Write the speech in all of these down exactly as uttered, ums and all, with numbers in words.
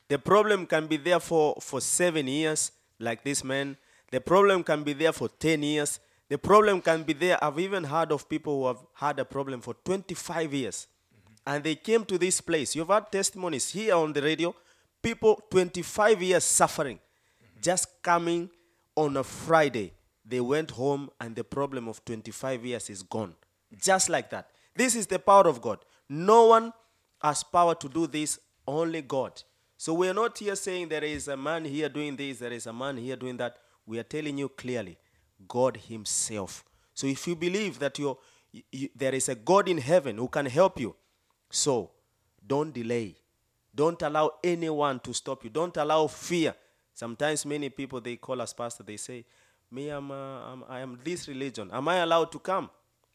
The problem can be there for, for seven years, like this man. The problem can be there for ten years. The problem can be there. I've even heard of people who have had a problem for twenty-five years. And they came to this place. You've had testimonies here on the radio. People twenty-five years suffering. Just coming on a Friday. They went home and the problem of twenty-five years is gone. Just like that. This is the power of God. No one has power to do this, only God. So we are not here saying there is a man here doing this, there is a man here doing that. We are telling you clearly, God himself. So if you believe that you're, you, there is a God in heaven who can help you, so don't delay. Don't allow anyone to stop you. Don't allow fear. Sometimes many people, they call us pastor, they say, me, I'm, uh, I'm, I am this religion. Am I allowed to come?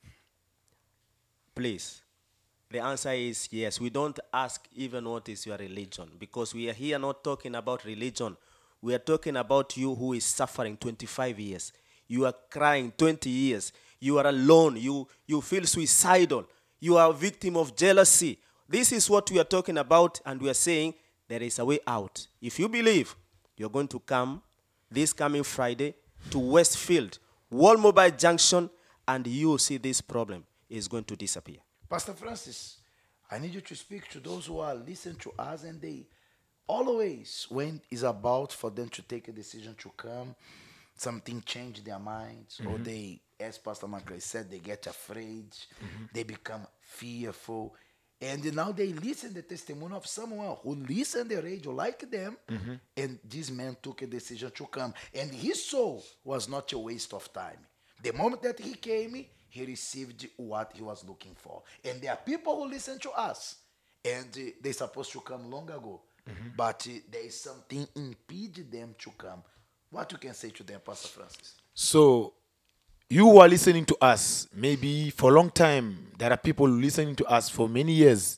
Please. The answer is yes. We don't ask even what is your religion, because we are here not talking about religion. We are talking about you who is suffering twenty-five years. You are crying twenty years. You are alone. You, you feel suicidal. You are a victim of jealousy. This is what we are talking about, and we are saying there is a way out. If you believe, you're going to come this coming Friday to Westfield, Wall Mobile Junction, and you will see this problem is going to disappear. Pastor Francis, I need you to speak to those who are listening to us, and they always, when it's about for them to take a decision to come, something change their minds, mm-hmm. or they, as Pastor Macrae said, they get afraid, mm-hmm. they become fearful, and now they listen the testimony of someone who listened the radio like them, mm-hmm. and this man took a decision to come, and his soul was not a waste of time. The moment that he came, he received what he was looking for. And there are people who listen to us, and uh, they're supposed to come long ago, mm-hmm. but uh, there is something impede them to come. What you can say to them, Pastor Francis? So, you who are listening to us, maybe for a long time, there are people listening to us for many years.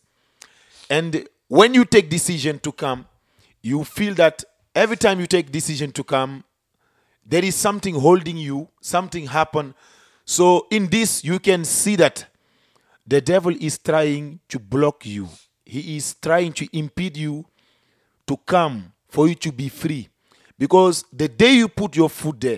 And when you take decision to come, you feel that every time you take decision to come, there is something holding you, something happened. So in this, you can see that the devil is trying to block you. He is trying to impede you to come, for you to be free. Because the day you put your foot there,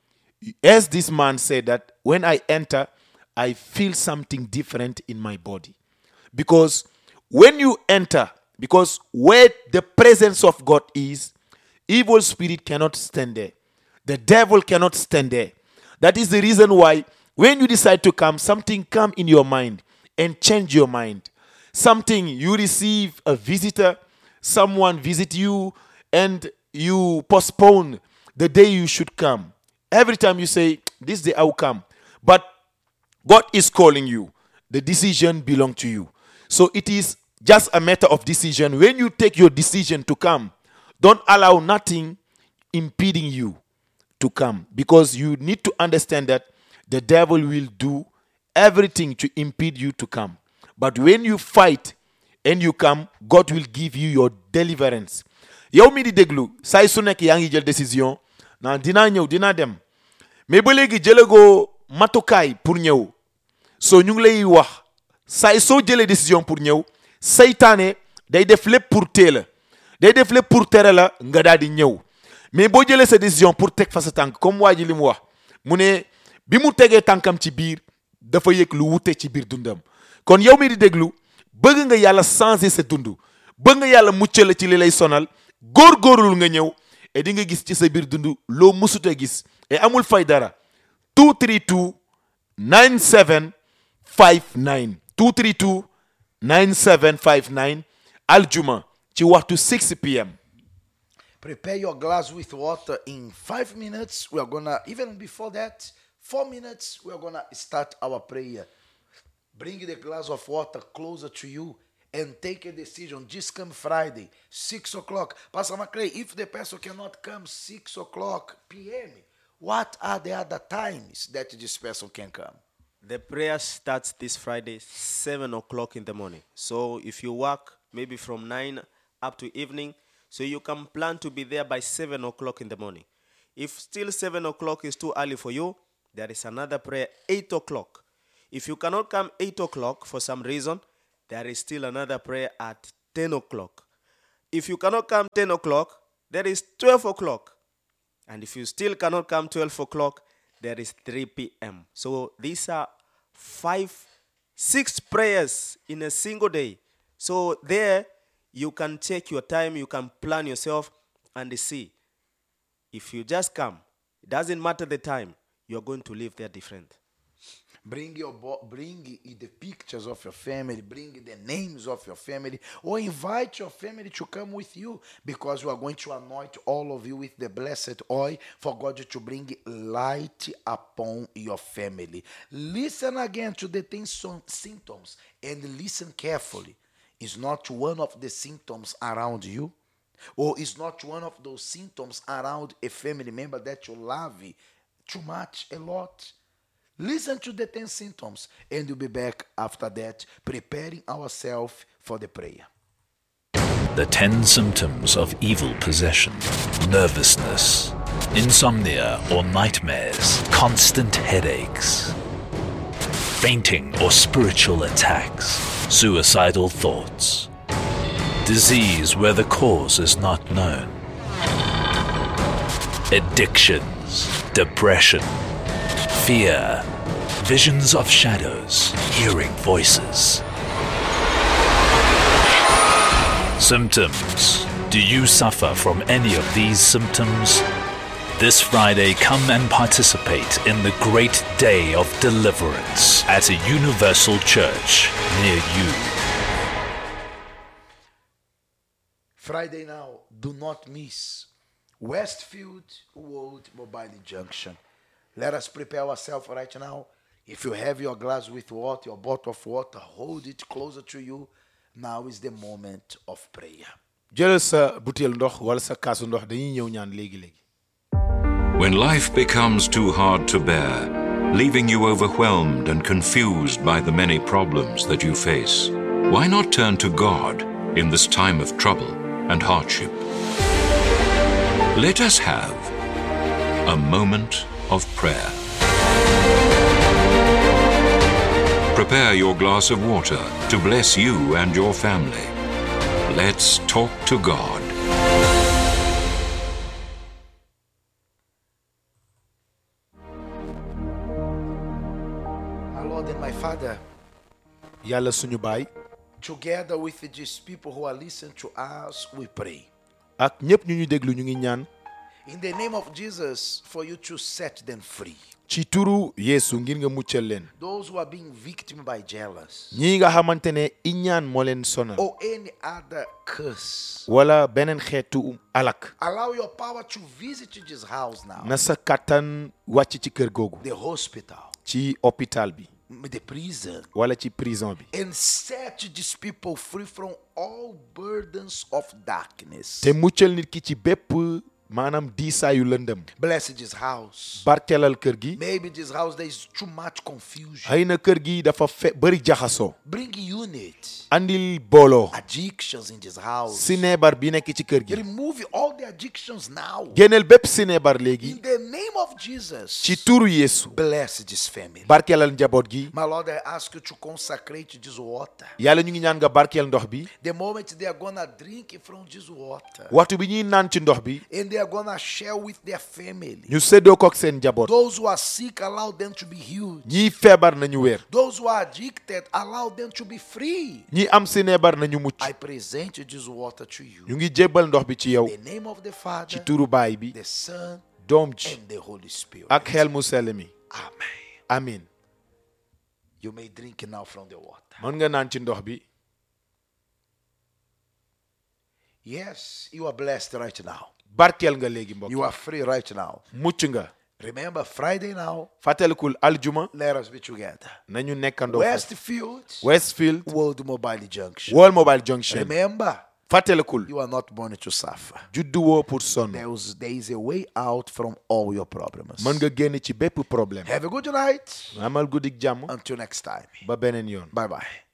as this man said that when I enter, I feel something different in my body. Because when you enter, because where the presence of God is, evil spirit cannot stand there. The devil cannot stand there. That is the reason why when you decide to come, something come in your mind and change your mind. Something, you receive a visitor, someone visit you, and you postpone the day you should come. Every time you say, this day I will come. But God is calling you. The decision belongs to you. So it is just a matter of decision. When you take your decision to come, don't allow nothing impeding you to come, because you need to understand that the devil will do everything to impede you to come. But when you fight and you come, God will give you your deliverance. Yow mi di déglu say su nekk yaa ngi jël décision naan dinaa ñëw dinaa dem, mais ba léegi jëlagoo matukaay pour ñëw. So ñu ngi lay wax say soo jëlee décision pour ñëw, seytaane day def lépp pour tee la, day def lépp pour tere la nga daal di ñëw. Mais boo jëlee sa décision pour teg fa sa tànk, comme waa ji li mu wax, mu ne bi mu tegee tànkam ci biir dafa yëg lu wute ci biir dundam. Kon yow mi di déglu, bëgg nga yàlla changer sa dund, bëgg nga yàlla muccal ci li lay sonal, góorgóorlu nga ñëw, et di nga gis ci sa biir dund loo mësut a gis, et amul fay dara. two three two nine seven five nine two three two nine seven five nine aljuma ci waxtu six p m Prepare your glass with water. In five minutes, we are going to, even before that, four minutes, we are going to start our prayer. Bring the glass of water closer to you and take a decision. Just come Friday, six o'clock. Pastor Macrae, if the person cannot come six o'clock p m, what are the other times that this person can come? The prayer starts this Friday, seven o'clock in the morning. So if you work maybe from nine up to evening, so you can plan to be there by seven o'clock in the morning. If still seven o'clock is too early for you, there is another prayer, eight o'clock. If you cannot come eight o'clock for some reason, there is still another prayer at ten o'clock. If you cannot come ten o'clock, there is twelve o'clock. And if you still cannot come twelve o'clock, there is three p.m. So these are five, six prayers in a single day. So there you can take your time, you can plan yourself and see. If you just come, it doesn't matter the time, you're going to live there different. Bring your bo- bring the pictures of your family, bring the names of your family, or invite your family to come with you, because we are going to anoint all of you with the blessed oil for God to bring light upon your family. Listen again to the things, symptoms, and listen carefully. Is not one of the symptoms around you, or is not one of those symptoms around a family member that you love too much, a lot. Listen to the ten symptoms, and we'll be back after that, preparing ourselves for the prayer. The ten symptoms of evil possession: nervousness, insomnia or nightmares, constant headaches, fainting or spiritual attacks, suicidal thoughts, disease where the cause is not known, addictions, depression, fear, visions of shadows, hearing voices. Symptoms. Do you suffer from any of these symptoms? This Friday, come and participate in the great day of deliverance at a universal church near you. Friday now, do not miss Westfield World Mobile Junction. Let us prepare ourselves right now. If you have your glass with water, your bottle of water, hold it closer to you. Now is the moment of prayer. jëlal sa butéel ndox wala sa kaasu ndox dañuy ñëw ñaan léegi-léegi. When life becomes too hard to bear, leaving you overwhelmed and confused by the many problems that you face, why not turn to God in this time of trouble and hardship? Let us have a moment of prayer. Prepare your glass of water to bless you and your family. Let's talk to God. My Lord and my Father, yàlla suñu baay together with these people who are listening to us, we pray. ak ñëpp ñu ñu déglu ñu ngi ñaan In the name of Jesus, for you to set them free. ci turu Yeesu ngir nga muccal leen. Those who are being victim by jealous ñii nga xamante ne iñaan moo leen sonal or any other curse, wala beneen xeetu alak, allow your power to visit this house now. na sa kattan wàcc ci kër googu, The hospital, ci hôpital bi the prison, wala ci prison bi, and set these people free from all burdens of darkness. te muccal nit ki ci bépp maanaam diisaayu lëndëm. Bless this house. barkeelal kër gi. Maybe this house there is too much confusion. xëy na kër gi dafa fe bëri jaxasoo. Bring unity. andil booloo. Addictions in this house. sineebar bi nekk ci kër gi. Remove all the addictions now. génneel bépp sineebar léegi. In the name of Jesus. ci turu Yeesu. Bless this family. barkeelal njaboot gi. My Lord, I ask you to consecrate this water. yàlla ñu ngi ñaan nga barkeel ndox bi. The moment they are gonna drink from this water, waxtu bi ñuy naan ci ndox bi. and they are gonna share with their family. ñu séddoo kook seen njaboot. Those who are sick, allow them to be healed. ñii feebar nañu wér. Those who are addicted, allow them to be free. ñi am sineebar nañu mucc. I present this water to you. ñu ngi jébbal ndox bi ci yow. In the name of the Father, ci turu baay bi. the Son, doom ji and the Holy Spirit. ak xel mu sell mi. Amen. amin. You may drink now from the water. mën nga naan ci ndox bi. Yes, you are blessed right now. barkeel nga léegi mbokk. You are free right now. mucc nga. Remember, Friday now, fàttalikul aljuma. let us be together. nañu nekkandoo. Westfield, Westfield World Mobile Junction. World Mobile Junction. Remember, fàttalikul. you are not born to suffer. judduwoo pour sonn. There is, there is a way out from all your problems. mën nga génn ci bépp problème. Have a good night. amal guddik jàmm. Until next time. ba beneen yoon. Bye bye.